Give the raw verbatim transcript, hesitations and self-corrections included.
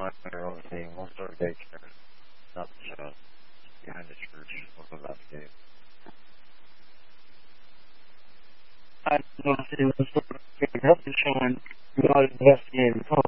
monitor overseeing most of our daycare. Not the uh, behind the church over that gate. I don't see the sort of health insurance without investigating.